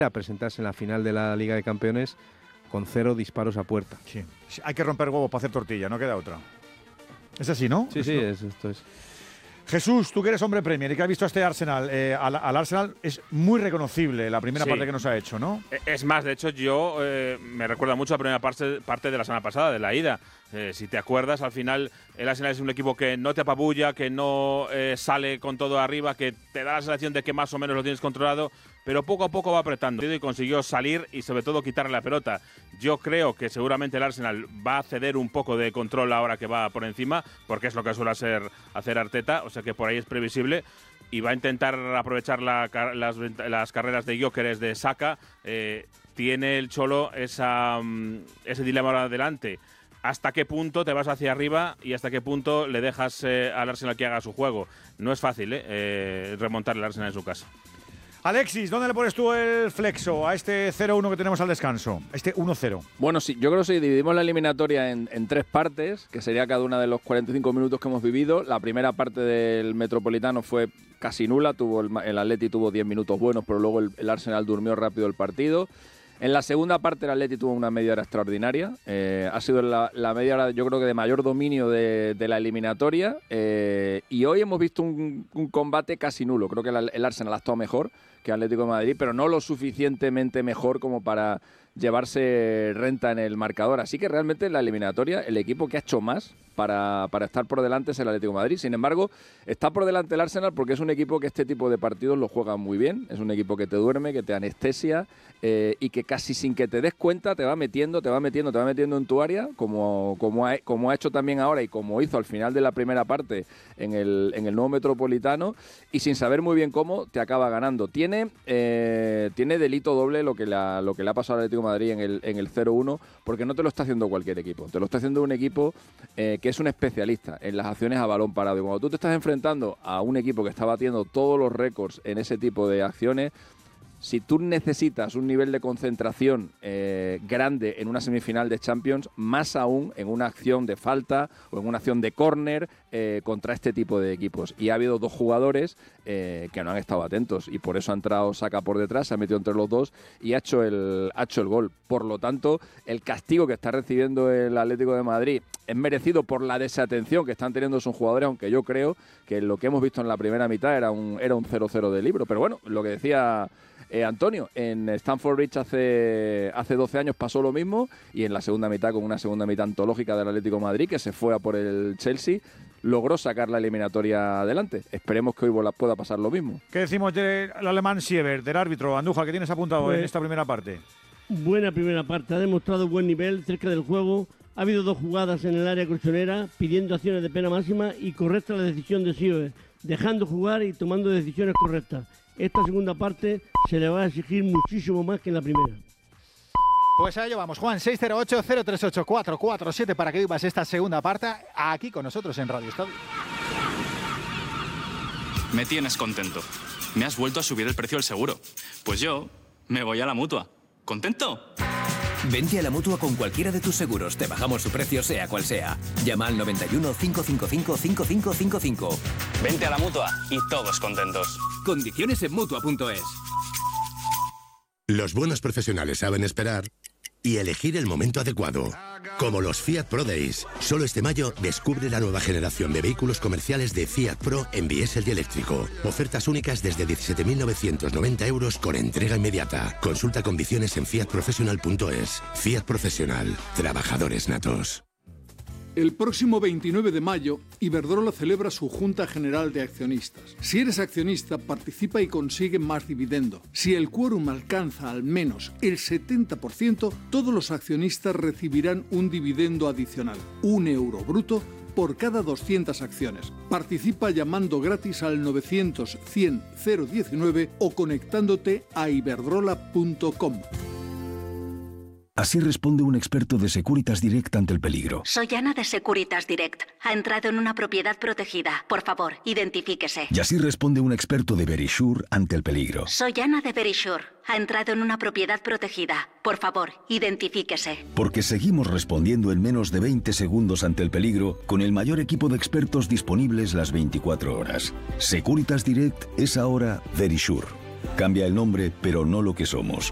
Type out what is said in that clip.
a presentarse en la final de la Liga de Campeones con 0 disparos a puerta. Sí. Hay que romper huevos para hacer tortilla, no queda otra. Es así, ¿no? Sí, esto es. Jesús, tú que eres hombre Premier y que has visto a este Arsenal, al Arsenal es muy reconocible la primera parte que nos ha hecho, ¿no? Es más, de hecho, yo me recuerda mucho la primera parte de la semana pasada, de la ida. Si te acuerdas, al final el Arsenal es un equipo que no te apabulla, que no sale con todo arriba, que te da la sensación de que más o menos lo tienes controlado, pero poco a poco va apretando y consiguió salir y sobre todo quitarle la pelota. Yo creo que seguramente el Arsenal va a ceder un poco de control ahora que va por encima, porque es lo que suele hacer Arteta, o sea que por ahí es previsible, y va a intentar aprovechar las carreras de Gyökeres, de Saka. Tiene el Cholo ese dilema ahora adelante. ¿Hasta qué punto te vas hacia arriba y hasta qué punto le dejas al Arsenal que haga su juego? No es fácil remontar el Arsenal en su casa. Alexis, ¿dónde le pones tú el flexo a este 0-1 que tenemos al descanso? Este 1-0. Bueno, sí, yo creo que dividimos la eliminatoria en 3 partes, que sería cada una de los 45 minutos que hemos vivido. La primera parte del Metropolitano fue casi nula, el Atleti tuvo 10 minutos buenos, pero luego el Arsenal durmió rápido el partido. En la segunda parte el Atleti tuvo una media hora extraordinaria. Ha sido la media hora, yo creo que de mayor dominio de la eliminatoria. Y hoy hemos visto un combate casi nulo. Creo que el Arsenal ha estado mejor que Atlético de Madrid, pero no lo suficientemente mejor como para llevarse renta en el marcador. Así que realmente en la eliminatoria el equipo que ha hecho más para estar por delante es el Atlético de Madrid. Sin embargo, está por delante el Arsenal porque es un equipo que este tipo de partidos lo juega muy bien. Es un equipo que te duerme, que te anestesia y que casi sin que te des cuenta te va metiendo en tu área, como ha hecho también ahora y como hizo al final de la primera parte en el nuevo Metropolitano, y sin saber muy bien cómo te acaba ganando. Tiene delito doble lo que le ha pasado al Atlético de Madrid en el 0-1, porque no te lo está haciendo cualquier equipo. Te lo está haciendo un equipo que es un especialista en las acciones a balón parado. Y cuando tú te estás enfrentando a un equipo que está batiendo todos los récords en ese tipo de acciones, si tú necesitas un nivel de concentración grande en una semifinal de Champions, más aún en una acción de falta o en una acción de córner contra este tipo de equipos. Y ha habido 2 jugadores que no han estado atentos y por eso ha entrado Saka por detrás, se ha metido entre los dos y ha hecho el gol. Por lo tanto, el castigo que está recibiendo el Atlético de Madrid es merecido por la desatención que están teniendo sus jugadores, aunque yo creo que lo que hemos visto en la primera mitad era un 0-0 de libro. Pero bueno, lo que decía Antonio, en Stamford Bridge hace 12 años pasó lo mismo, y en la segunda mitad, con una segunda mitad antológica del Atlético de Madrid, que se fue a por el Chelsea, logró sacar la eliminatoria adelante. Esperemos que hoy pueda pasar lo mismo. ¿Qué decimos del alemán Siebert, del árbitro? Andújar, ¿qué tienes apuntado en esta primera parte? Buena primera parte, ha demostrado buen nivel cerca del juego. Ha habido 2 jugadas en el área colchonera pidiendo acciones de pena máxima, y correcta la decisión de Siebert, dejando jugar y tomando decisiones correctas. Esta segunda parte se le va a exigir muchísimo más que en la primera. Pues a ello vamos, Juan. 608-038-447 para que vivas esta segunda parte aquí con nosotros en Radio Estadio. Me tienes contento. Me has vuelto a subir el precio del seguro. Pues yo me voy a la Mutua. ¿Contento? Vente a la Mutua con cualquiera de tus seguros. Te bajamos su precio sea cual sea. Llama al 91 555 5555. Vente a la Mutua y todos contentos. Condiciones en Mutua.es. Los buenos profesionales saben esperar y elegir el momento adecuado. Como los Fiat Pro Days. Solo este mayo descubre la nueva generación de vehículos comerciales de Fiat Pro en diésel y eléctrico. Ofertas únicas desde 17.990 euros con entrega inmediata. Consulta condiciones en fiatprofessional.es. Fiat Profesional. Trabajadores natos. El próximo 29 de mayo, Iberdrola celebra su Junta General de Accionistas. Si eres accionista, participa y consigue más dividendo. Si el quórum alcanza al menos el 70%, todos los accionistas recibirán un dividendo adicional, €1 bruto, por cada 200 acciones. Participa llamando gratis al 900 100 019 o conectándote a iberdrola.com. Así responde un experto de Securitas Direct ante el peligro. Soy Ana de Securitas Direct. Ha entrado en una propiedad protegida. Por favor, identifíquese. Y así responde un experto de Verisure ante el peligro. Soy Ana de Verisure. Ha entrado en una propiedad protegida. Por favor, identifíquese. Porque seguimos respondiendo en menos de 20 segundos ante el peligro con el mayor equipo de expertos disponibles las 24 horas. Securitas Direct es ahora Verisure. Cambia el nombre, pero no lo que somos.